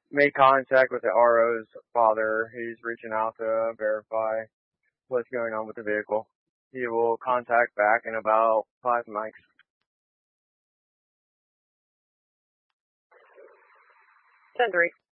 made contact with the RO's father. He's reaching out to verify what's going on with the vehicle. He will contact back in about 5 mics. 10-3.